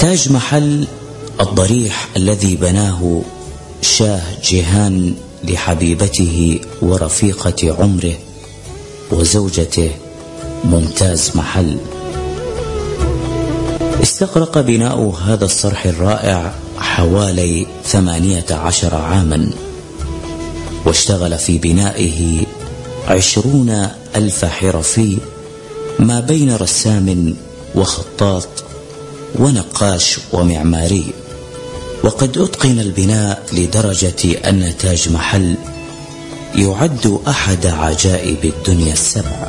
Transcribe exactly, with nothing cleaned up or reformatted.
تاج محل الضريح الذي بناه شاه جيهان لحبيبته ورفيقة عمره وزوجته ممتاز محل. استغرق بناء هذا الصرح الرائع حوالي ثمانية عشر عاما، واشتغل في بنائه عشرون ألف حرفي ما بين رسام وخطاط ونقاش ومعماري. وقد أتقن البناء لدرجة أن تاج محل يعد أحد عجائب الدنيا السبع.